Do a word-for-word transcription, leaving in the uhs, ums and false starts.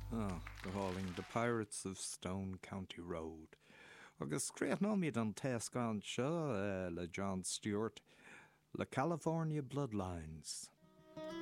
Ah, go háling The Pirates of Stone County Road. Agus créathnóimiad an teascán seo uh, le John Stewart, le California Bloodlines.